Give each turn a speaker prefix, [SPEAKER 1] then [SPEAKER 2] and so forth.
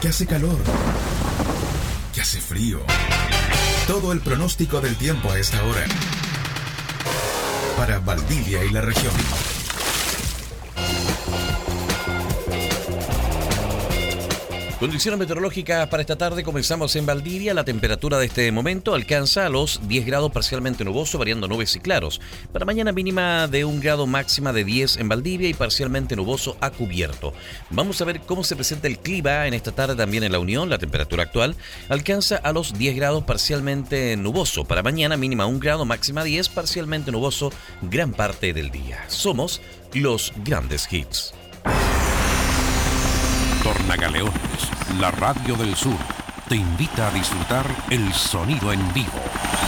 [SPEAKER 1] que hace calor, que hace frío. Todo el pronóstico del tiempo a esta hora. Para Valdivia y la región.
[SPEAKER 2] Condiciones meteorológicas para esta tarde. Comenzamos en Valdivia. La temperatura de este momento alcanza a los 10 grados, parcialmente nuboso, variando nubes y claros. Para mañana mínima de 1 grado, máxima de 10 en Valdivia y parcialmente nuboso a cubierto. Vamos a ver cómo se presenta el clima en esta tarde también en La Unión. La temperatura actual alcanza a los 10 grados, parcialmente nuboso. Para mañana mínima 1 grado, máxima 10, parcialmente nuboso gran parte del día. Somos los grandes hits.
[SPEAKER 3] Tornagaleones, la radio del sur, te invita a disfrutar el sonido en vivo.